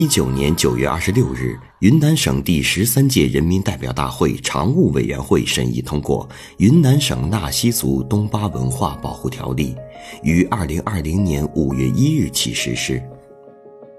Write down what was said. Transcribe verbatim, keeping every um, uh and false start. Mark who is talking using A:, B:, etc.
A: 一九年九月二十六日，云南省第十三届人民代表大会常务委员会审议通过《云南省纳西族东巴文化保护条例》，于二零二零年五月一日起实施。